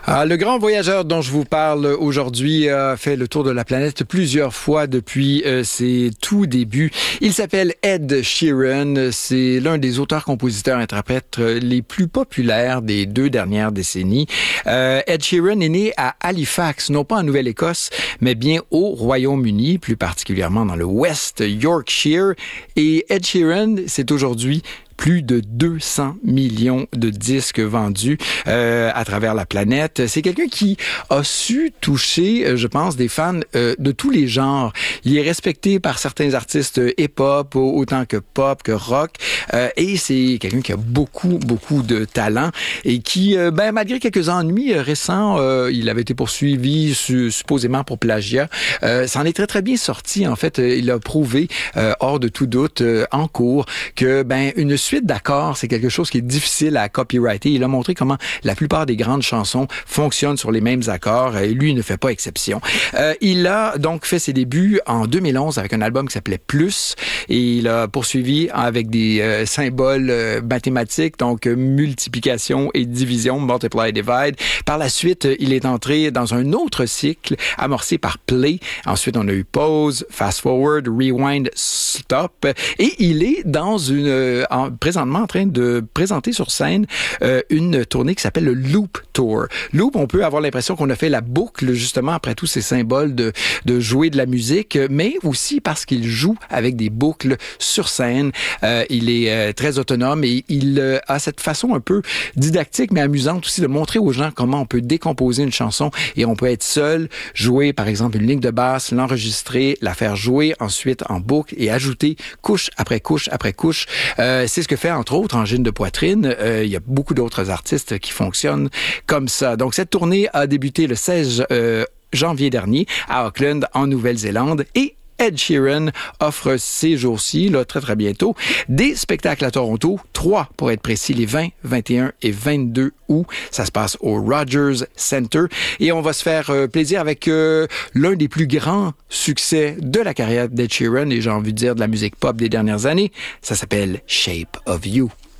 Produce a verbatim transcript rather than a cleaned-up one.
Ah, le grand voyageur dont je vous parle aujourd'hui a fait le tour de la planète plusieurs fois depuis euh, ses tout débuts. Il s'appelle Ed Sheeran. C'est l'un des auteurs, compositeurs, interprètes les plus populaires des deux dernières décennies. Euh, Ed Sheeran est né à Halifax, non pas en Nouvelle-Écosse, mais bien au Royaume-Uni, plus particulièrement dans le West Yorkshire. Et Ed Sheeran, c'est aujourd'hui plus de deux cents millions de disques vendus euh, à travers la planète. C'est quelqu'un qui a su toucher, je pense, des fans euh, de tous les genres. Il est respecté par certains artistes hip-hop autant que pop, que rock. Euh, et c'est quelqu'un qui a beaucoup, beaucoup de talent et qui, euh, ben, malgré quelques ennuis récents, euh, il avait été poursuivi su, supposément pour plagiat. Euh, ça en est très, très bien sorti. En fait, il a prouvé, euh, hors de tout doute, euh, en cours, que ben une suite d'accords, c'est quelque chose qui est difficile à copyrighter. Il a montré comment la plupart des grandes chansons fonctionnent sur les mêmes accords et lui ne fait pas exception. Euh, il a donc fait ses débuts en deux mille onze avec un album qui s'appelait Plus et il a poursuivi avec des euh, symboles euh, mathématiques, donc euh, multiplication et division, multiply, divide. Par la suite, il est entré dans un autre cycle amorcé par Play. Ensuite, on a eu Pause, Fast Forward, Rewind, Stop et il est dans une euh, en, présentement en train de présenter sur scène euh, une tournée qui s'appelle le Loop Tour. Loop, on peut avoir l'impression qu'on a fait la boucle justement après tous ces symboles de, de jouer de la musique, mais aussi parce qu'il joue avec des boucles sur scène. Euh, il est euh, très autonome et il euh, a cette façon un peu didactique mais amusante aussi de montrer aux gens comment on peut décomposer une chanson et on peut être seul, jouer par exemple une ligne de basse, l'enregistrer, la faire jouer ensuite en boucle et ajouter couche après couche après couche. Euh, c'est ce que fait entre autres Angine de Poitrine. Euh, il y a beaucoup d'autres artistes qui fonctionnent comme ça. Donc cette tournée a débuté le seize euh, janvier dernier à Auckland en Nouvelle-Zélande et Ed Sheeran offre ces jours-ci, là, très très bientôt, des spectacles à Toronto, trois pour être précis, les vingt, vingt et un et vingt-deux août. Ça se passe au Rogers Centre et on va se faire euh, plaisir avec euh, l'un des plus grands succès de la carrière d'Ed Sheeran et j'ai envie de dire de la musique pop des dernières années. Ça s'appelle Shape of You.